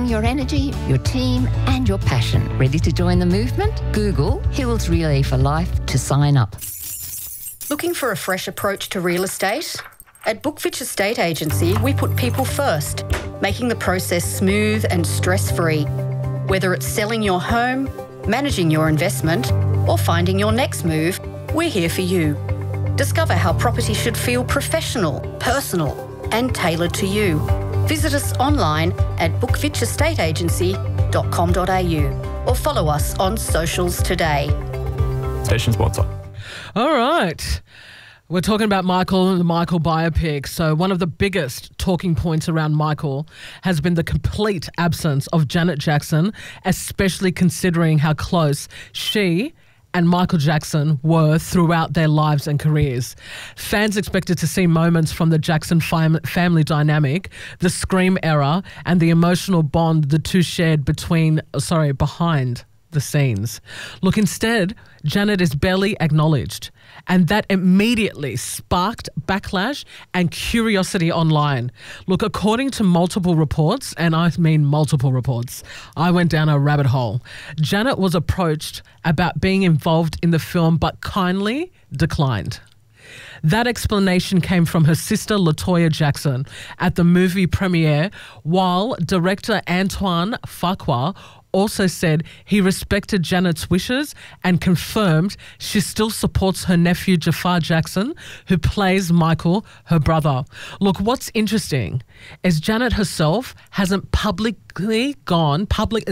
Bring your energy, your team and your passion. Ready to join the movement? Google Hills Relay for Life to sign up. Looking for a fresh approach to real estate? At Bookfitch Estate Agency, we put people first, making the process smooth and stress-free. Whether it's selling your home, managing your investment, or finding your next move, we're here for you. Discover how property should feel professional, personal, and tailored to you. Visit us online at bookfitchestateagency.com.au or follow us on socials today. Station sponsor. All right. We're talking about Michael and the Michael biopic. So one of the biggest talking points around Michael has been the complete absence of Janet Jackson, especially considering how close she and Michael Jackson were throughout their lives and careers. Fans expected to see moments from the Jackson family dynamic, the Scream era, and the emotional bond the two shared behind the scenes. Look, instead, Janet is barely acknowledged, and that immediately sparked backlash and curiosity online. Look, according to multiple reports, and I mean multiple reports, I went down a rabbit hole. Janet was approached about being involved in the film but kindly declined. That explanation came from her sister LaToya Jackson at the movie premiere, while director Antoine Fuqua also said he respected Janet's wishes and confirmed she still supports her nephew Jafar Jackson, who plays Michael, her brother. Look, what's interesting is Janet herself hasn't publicly gone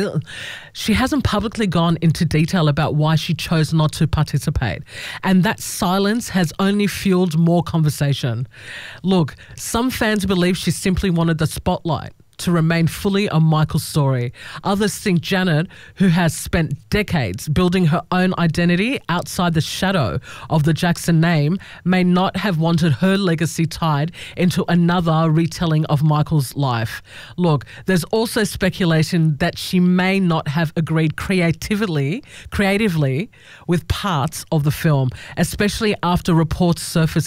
into detail about why she chose not to participate. And that silence has only fueled more conversation. Look, some fans believe she simply wanted the spotlight to remain fully on Michael's story. Others think Janet, who has spent decades building her own identity outside the shadow of the Jackson name, may not have wanted her legacy tied into another retelling of Michael's life. Look, there's also speculation that she may not have agreed creatively with parts of the film, especially after reports surfaced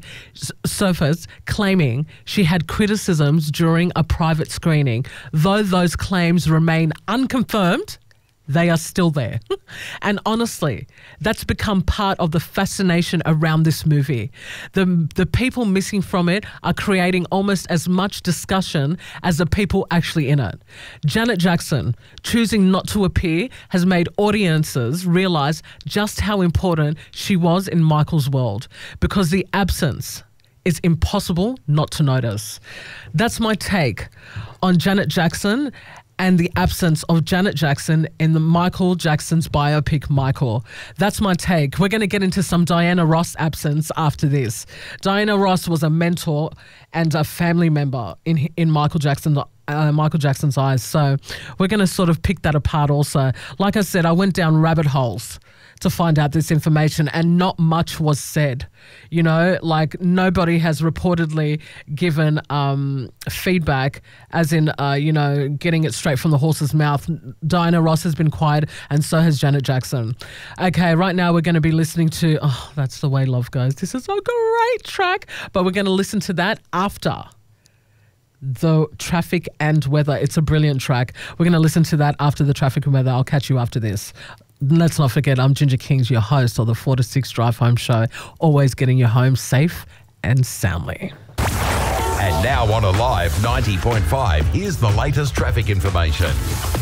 claiming she had criticisms during a private screening. Though those claims remain unconfirmed, they are still there. And honestly, that's become part of the fascination around this movie. The people missing from it are creating almost as much discussion as the people actually in it. Janet Jackson choosing not to appear has made audiences realise just how important she was in Michael's world, because the absence is impossible not to notice. That's my take on Janet Jackson and the absence of Janet Jackson in the Michael Jackson's biopic, Michael. That's my take. We're going to get into some Diana Ross absence after this. Diana Ross was a mentor and a family member in Michael Jackson's eyes. So we're going to sort of pick that apart also. Like I said, I went down rabbit holes to find out this information, and not much was said. You know, like nobody has reportedly given feedback, as in, getting it straight from the horse's mouth. Diana Ross has been quiet, and so has Janet Jackson. Okay, right now we're going to be listening to, That's the Way Love Goes. This is a great track, but we're going to listen to that after the traffic and weather. It's a brilliant track. We're going to listen to that after the traffic and weather. I'll catch you after this. Let's not forget, I'm Ginger Kings, your host of the 4 to 6 Drive Home Show, always getting you home safe and soundly. And now on Alive 90.5, here's the latest traffic information.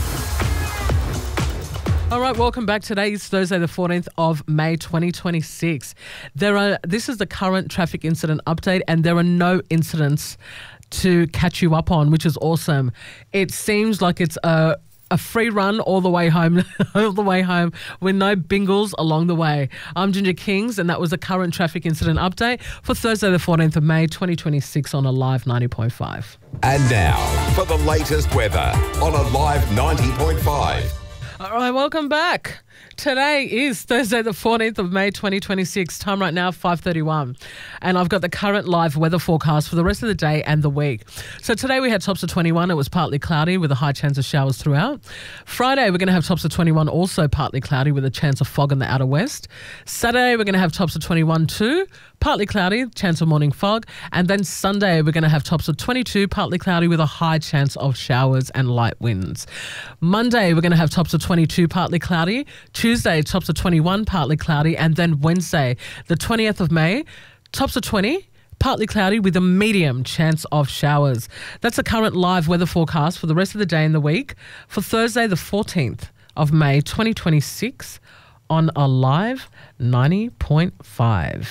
All right, welcome back. Today is Thursday, the 14th of May, 2026. This is the current traffic incident update, and there are no incidents to catch you up on, which is awesome. It seems like it's a free run all the way home, with no bingles along the way. I'm Ginger Kings, and that was a current traffic incident update for Thursday, the 14th of May, 2026 on Alive 90.5. And now for the latest weather on Alive 90.5. All right, welcome back. Today is Thursday, the 14th of May, 2026. Time right now, 5:31. And I've got the current live weather forecast for the rest of the day and the week. So today we had tops of 21. It was partly cloudy with a high chance of showers throughout. Friday, we're going to have tops of 21, also partly cloudy with a chance of fog in the outer west. Saturday, we're going to have tops of 21 too, partly cloudy, chance of morning fog. And then Sunday, we're going to have tops of 22, partly cloudy with a high chance of showers and light winds. Monday, we're going to have tops of 22, partly cloudy. Tuesday, tops of 21, partly cloudy. And then Wednesday, the 20th of May, tops of 20, partly cloudy with a medium chance of showers. That's the current live weather forecast for the rest of the day and the week for Thursday, the 14th of May, 2026 on Alive 90.5.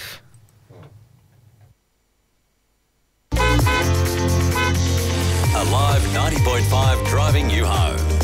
Alive 90.5 driving you home.